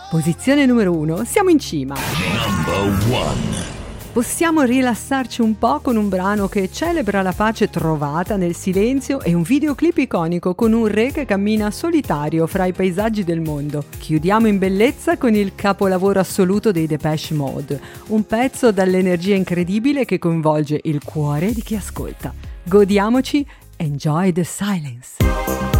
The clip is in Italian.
Posizione numero 1, siamo in cima. Number 1. Possiamo rilassarci un po' con un brano che celebra la pace trovata nel silenzio e un videoclip iconico con un re che cammina solitario fra i paesaggi del mondo. Chiudiamo in bellezza con il capolavoro assoluto dei Depeche Mode, un pezzo dall'energia incredibile che coinvolge il cuore di chi ascolta. Godiamoci Enjoy the Silence.